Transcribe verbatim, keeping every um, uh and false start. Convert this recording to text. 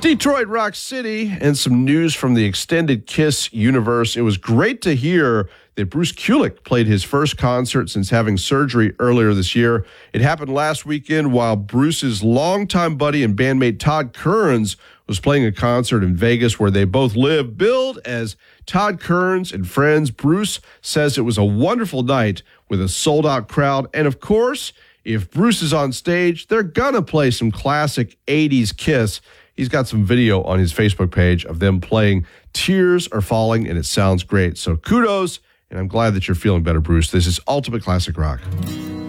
Detroit Rock City and some news from the extended Kiss universe. It was great to hear that Bruce Kulick played his first concert since having surgery earlier this year. It happened last weekend while Bruce's longtime buddy and bandmate Todd Kerns was playing a concert in Vegas where they both live. Billed as Todd Kerns and friends, Bruce says it was a wonderful night with a sold-out crowd. And of course, if Bruce is on stage, they're gonna play some classic eighties Kiss. He's got some video on his Facebook page of them playing Tears Are Falling, and it sounds great. So kudos, and I'm glad that you're feeling better, Bruce. This is Ultimate Classic Rock.